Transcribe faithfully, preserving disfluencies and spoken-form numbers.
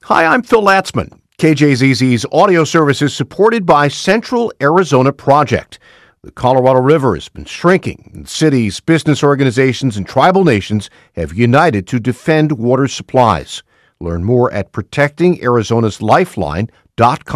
Hi, I'm Phil Latzman. K J Z Z's audio service is supported by Central Arizona Project. The Colorado River has been shrinking, and cities, business organizations, and tribal nations have united to defend water supplies. Learn more at protecting arizonas lifeline dot com.